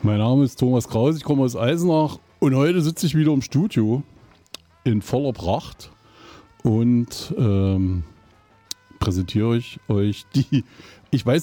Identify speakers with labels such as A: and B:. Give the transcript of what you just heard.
A: Mein Name ist Thomas Kraus, ich komme aus Eisenach und heute sitze ich wieder im Studio in voller Pracht und präsentiere euch die, ich weiß